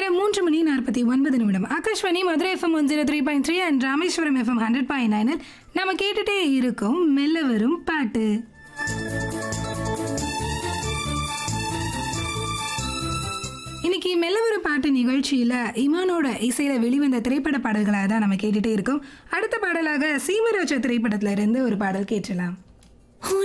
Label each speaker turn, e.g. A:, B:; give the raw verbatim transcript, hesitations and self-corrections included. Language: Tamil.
A: நேரம் மூன்று மணி நாற்பத்தி ஒன்பது நிமிடம். Akashvani Madurai FM one zero three point three and Rameswaram FM hundred point நைனில் நம்ம கேட்டுட்டே இருக்கோம் மெல்ல வரும் பாட்டு. இன்னைக்கு மெல்ல வரும் பாட்டு நிகழ்ச்சியில இமானோட இசையில வெளிவந்த திரைப்பட பாடல்களாக தான் நம்ம கேட்டுட்டே இருக்கோம். அடுத்த பாடலாக சீமராஜா திரைப்படத்துல இருந்து ஒரு பாடல் கேட்டலாம்.